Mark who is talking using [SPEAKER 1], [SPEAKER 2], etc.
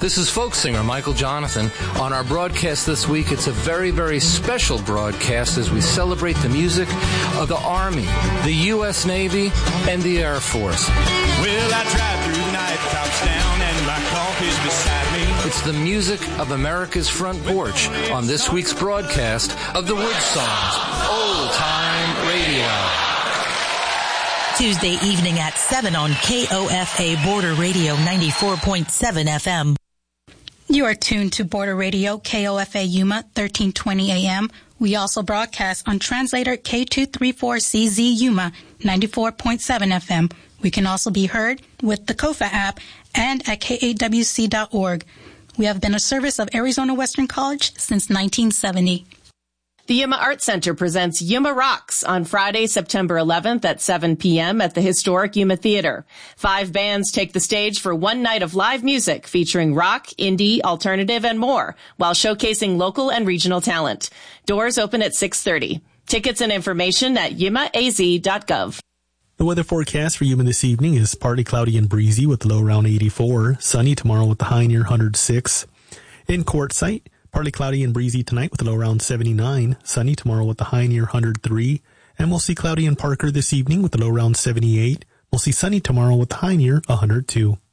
[SPEAKER 1] This is folk singer Michael Jonathan. On our broadcast this week, it's a very, very special broadcast as we celebrate the music of the Army, the U.S. Navy, and the Air Force.
[SPEAKER 2] Well, I drive through the night, tops down, and my coffee's beside me.
[SPEAKER 1] It's the music of America's front porch on this week's broadcast of the Wood Songs, Old Time Radio.
[SPEAKER 3] Tuesday evening at 7 on KOFA Border Radio 94.7 FM.
[SPEAKER 4] You are tuned to Border Radio, KOFA Yuma, 1320 AM. We also broadcast on translator K234CZ Yuma, 94.7 FM. We can also be heard with the KOFA app and at KAWC.org. We have been a service of Arizona Western College since 1970.
[SPEAKER 5] The Yuma Art Center presents Yuma Rocks on Friday, September 11th at 7 p.m. at the historic Yuma Theater. 5 bands take the stage for one night of live music featuring rock, indie, alternative, and more, while showcasing local and regional talent. Doors open at 6:30. Tickets and information at yumaaz.gov.
[SPEAKER 6] The weather forecast for Yuma this evening is partly cloudy and breezy with the low around 84. Sunny tomorrow with the high near 106. In Quartzsite, partly cloudy and breezy tonight with a low around 79. Sunny tomorrow with the high near 103. And we'll see cloudy in Parker this evening with a low around 78. We'll see sunny tomorrow with the high near 102.